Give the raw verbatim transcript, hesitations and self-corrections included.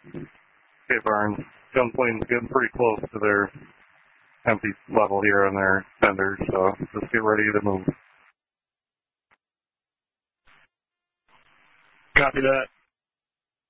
Okay, Barnes. Gunplane's getting pretty close to their empty level here on their fenders, so just get ready to move. Copy that.